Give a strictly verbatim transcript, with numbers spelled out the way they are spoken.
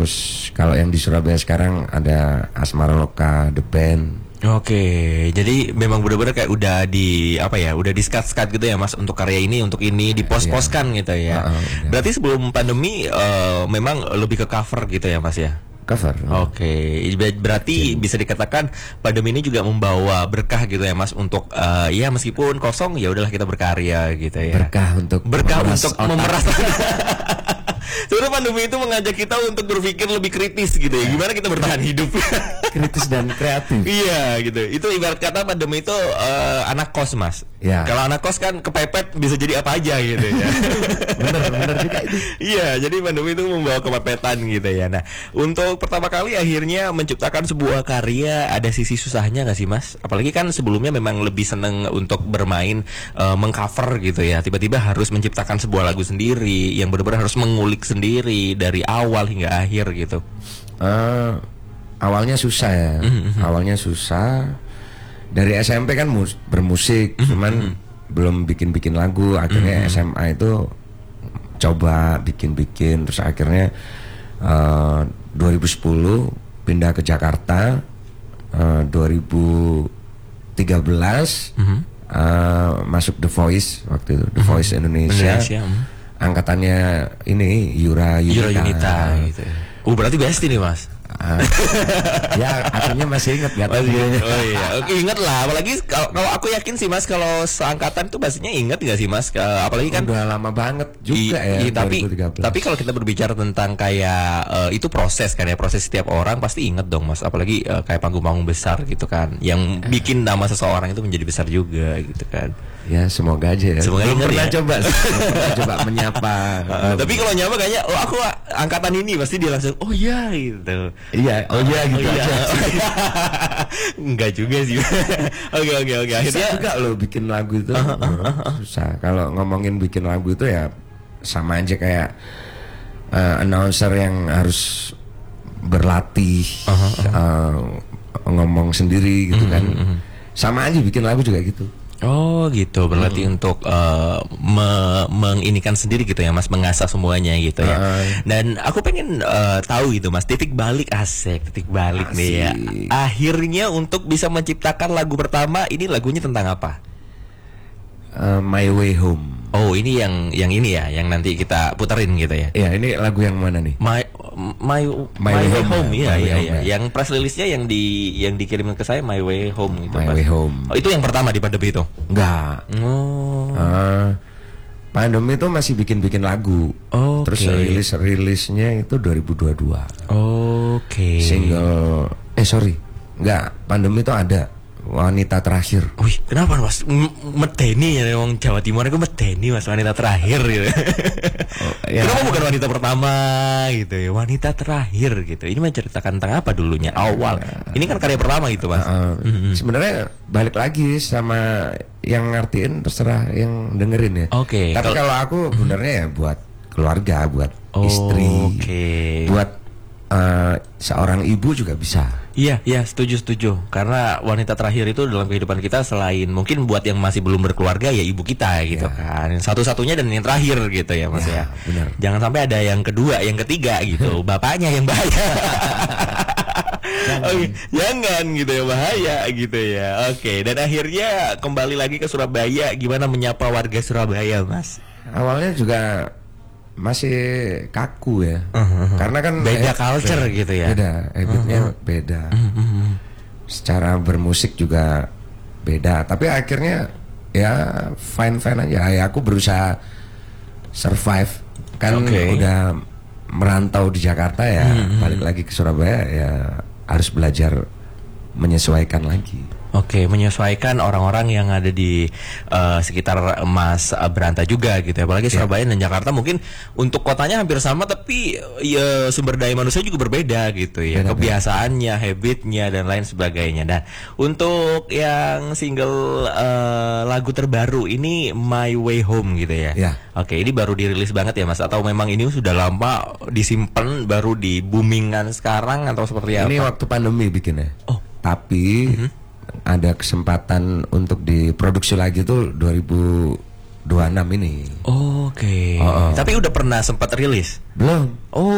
Terus kalau yang di Surabaya sekarang ada Asmara Loka, The Band. Oke, jadi memang benar-benar kayak udah di apa ya, udah di skat-skat gitu ya Mas untuk karya ini, untuk ini dipos-poskan gitu ya. Uh, uh, Berarti sebelum pandemi uh, memang lebih ke cover gitu ya Mas ya? Cover. Oke, berarti bisa dikatakan pandemi ini juga membawa berkah gitu ya Mas untuk uh, ya meskipun kosong ya udahlah kita berkarya gitu ya. Berkah untuk berkah memeras untuk otak. memeras. Sebenarnya pandemi itu mengajak kita untuk berpikir lebih kritis gitu ya. Gimana kita bertahan hidup? Kritis dan kreatif. Iya gitu. Itu ibarat kata pandemi itu uh, anak kos Mas. Ya. Kalau anak kos kan kepepet bisa jadi apa aja gitu ya. Bener bener juga itu. Iya, jadi pandemi itu membawa kepepetan gitu ya. Nah, untuk pertama kali akhirnya menciptakan sebuah karya, ada sisi susahnya nggak sih Mas? Apalagi kan sebelumnya memang lebih seneng untuk bermain uh, mengcover gitu ya. Tiba-tiba harus menciptakan sebuah lagu sendiri yang benar-benar harus mengulik sendiri dari awal hingga akhir gitu. Uh, awalnya susah ya. Mm-hmm. Awalnya susah. Dari S M P kan mus- bermusik, mm-hmm. cuman belum bikin-bikin lagu. Akhirnya mm-hmm. S M A itu coba bikin-bikin, terus akhirnya uh, dua ribu sepuluh pindah ke Jakarta. uh, dua ribu tiga belas mm-hmm. uh, masuk The Voice waktu itu, The Voice mm-hmm. Indonesia. Indonesia mm. Angkatannya ini Yura Yunita. Yura Yunita gitu. Oh berarti besti nih Mas. Uh, ya akhirnya masih ingat nggak? Oh iya, oh iya. Oke, ingat lah. Apalagi kalau aku yakin sih Mas, kalau seangkatan itu pastinya ingat nggak sih Mas? Apalagi kan udah lama banget juga i, ya. i, tapi tapi kalau kita berbicara tentang kayak uh, itu proses kan ya, proses setiap orang pasti ingat dong Mas. Apalagi uh, kayak panggung-panggung besar gitu kan, yang bikin nama seseorang itu menjadi besar juga gitu kan. Ya semoga aja ya. Semoga belum pernah ya. coba, pernah coba menyapa. Uh, tapi kalau nyapa kayaknya, oh aku angkatan ini pasti dia langsung, oh iya gitu. Iya, oh iya gitu oh, aja. Iya. Enggak juga sih. Oke oke oke. Akhirnya juga lo bikin lagu itu uh, uh, uh, uh. susah. Kalau ngomongin bikin lagu itu ya sama aja kayak uh, announcer yang harus berlatih uh, uh, uh. Uh, ngomong sendiri gitu uh, kan. Uh, uh. Sama aja bikin lagu juga gitu. Oh gitu, berarti hmm. untuk uh, me menginikan sendiri gitu ya Mas, mengasah semuanya gitu ya. Uh. Dan aku pengen uh, tahu gitu Mas, titik balik asik, titik balik asik. Nih ya. Akhirnya untuk bisa menciptakan lagu pertama, ini lagunya tentang apa? Uh, My Way Home. Oh ini yang yang ini ya, yang nanti kita puterin gitu ya. Iya, ini lagu yang mana nih? My My My, my Way Home, ya, ya, ya. Yang press release-nya yang di yang dikirim ke saya My Way Home gitu. My Mas. Way Home. Oh, itu yang pertama di pandemi itu? Enggak. Oh. Uh, pandemi itu masih bikin-bikin lagu. Oh, terus okay. rilis-rilisnya itu dua ribu dua puluh dua. Oke. Okay. Single eh sorry. Enggak, pandemi itu ada Wanita Terakhir. Wih, kenapa Mas? M- medeni ya, orang Jawa Timur itu medeni Mas, wanita terakhir gitu. Oh, ya. Kenapa bukan wanita pertama gitu ya, wanita terakhir gitu. Ini menceritakan tentang apa dulunya awal. Ya. Ini kan karya pertama gitu Mas. Uh, mm-hmm. Sebenarnya balik lagi sama yang ngertiin terserah yang dengerin ya. Oke. Okay. Tapi kalau aku benernya ya buat keluarga, buat oh, istri, okay. buat uh, seorang ibu juga bisa. Iya, iya, setuju, setuju. Karena wanita terakhir itu dalam kehidupan kita selain mungkin buat yang masih belum berkeluarga ya ibu kita gitu ya. Kan. Satu-satunya dan yang terakhir gitu ya Mas ya. ya. Benar. Jangan sampai ada yang kedua, yang ketiga gitu. Bapaknya yang bahaya. Jangan. Oke, jangan gitu ya, bahaya gitu ya. Oke, dan akhirnya kembali lagi ke Surabaya. Gimana menyapa warga Surabaya, Mas? Awalnya juga masih kaku ya, uh-huh. karena kan beda eh, culture beda, gitu ya. Beda, habitnya uh-huh. beda. Uh-huh. Secara bermusik juga beda. Tapi akhirnya ya fine fine aja. Ya aku berusaha survive. Kan okay. udah merantau di Jakarta ya, uh-huh. balik lagi ke Surabaya ya harus belajar menyesuaikan lagi. Oke, menyesuaikan orang-orang yang ada di uh, sekitar Mas Branta juga gitu ya. Apalagi yeah. Surabaya dan Jakarta mungkin untuk kotanya hampir sama, tapi ya sumber daya manusia juga berbeda gitu ya. Beda, kebiasaannya, beda. habitnya dan lain sebagainya. Dan untuk yang single uh, lagu terbaru ini My Way Home gitu ya. Yeah. Oke, ini baru dirilis banget ya Mas? Atau memang ini sudah lama disimpan baru di boomingan sekarang atau seperti apa? Ini waktu pandemi bikinnya. Oh, tapi mm-hmm. ada kesempatan untuk diproduksi lagi tuh dua ribu dua puluh enam ini. Oke. Okay. Oh, oh. Tapi udah pernah sempat rilis? Belum. Oh.